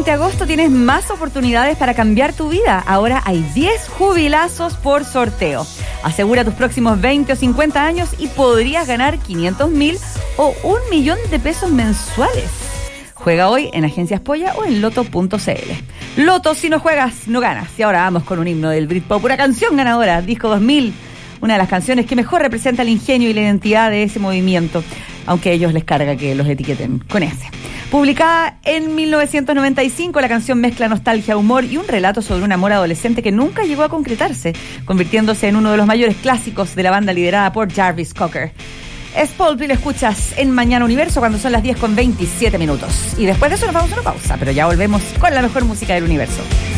durante agosto tienes más oportunidades para cambiar tu vida. Ahora hay 10 jubilazos por sorteo. Asegura tus próximos 20 o 50 años y podrías ganar 500.000 o 1 millón de pesos mensuales. Juega hoy en Agencias Polla o en loto.cl. Loto, si no juegas, no ganas. Y ahora vamos con un himno del Britpop, una canción ganadora, Disco 2000. Una de las canciones que mejor representa el ingenio y la identidad de ese movimiento, aunque a ellos les carga que los etiqueten con ese. Publicada en 1995, la canción mezcla nostalgia, humor y un relato sobre un amor adolescente que nunca llegó a concretarse, convirtiéndose en uno de los mayores clásicos de la banda liderada por Jarvis Cocker. Es Paul, lo escuchas en Mañana Universo cuando son las 10:27. Y después de eso nos vamos a una pausa, pero ya volvemos con la mejor música del universo.